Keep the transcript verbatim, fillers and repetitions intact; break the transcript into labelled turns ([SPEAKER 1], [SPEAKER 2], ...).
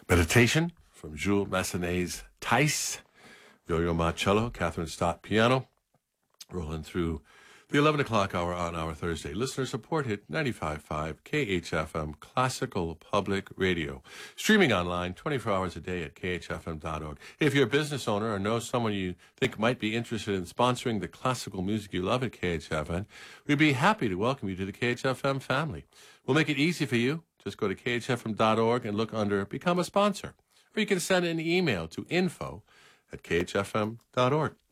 [SPEAKER 1] Meditation from Jules Massenet's Thais, Yo-Yo Ma cello, Catherine Stott piano, rolling through the eleven o'clock hour on our Thursday. Listener supported ninety-five point five K H F M Classical Public Radio. Streaming online twenty-four hours a day at K H F M dot org. If you're a business owner or know someone you think might be interested in sponsoring the classical music you love at K H F M, we'd be happy to welcome you to the K H F M family. We'll make it easy for you. Just go to K H F M dot org and look under Become a Sponsor. Or you can send an email to info at K H F M dot org.